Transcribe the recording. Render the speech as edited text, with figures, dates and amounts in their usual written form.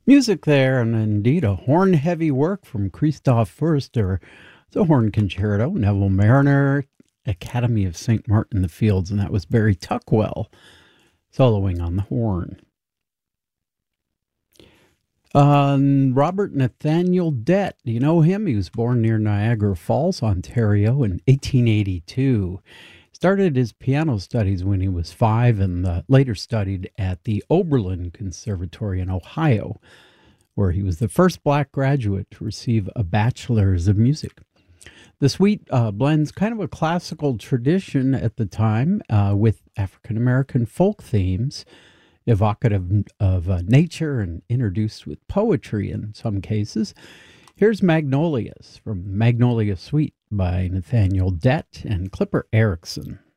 Music there, and indeed a horn-heavy work from Christoph Förster, the horn concerto, Neville Mariner, Academy of St. Martin in the Fields, and that was Barry Tuckwell soloing on the horn. Robert Nathaniel Dett, do you know him? He was born near Niagara Falls, Ontario in 1882. Started his piano studies when he was 5 and later studied at the Oberlin Conservatory in Ohio, where he was the first black graduate to receive a bachelor's of music. The suite blends kind of a classical tradition at the time with African-American folk themes, evocative of nature and introduced with poetry in some cases. Here's Magnolias from Magnolia Suite by Nathaniel Dett and Clipper Erickson.